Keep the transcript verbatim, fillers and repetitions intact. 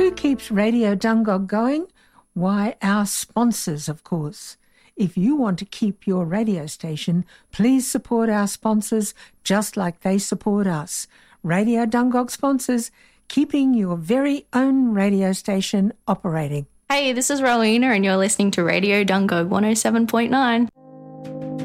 who keeps Radio Dungog going? Why, our sponsors, of course. If you want to keep your radio station, please support our sponsors just like they support us. Radio Dungog sponsors, keeping your very own radio station operating. Hey, this is Rowena and you're listening to Radio Dungog one oh seven point nine.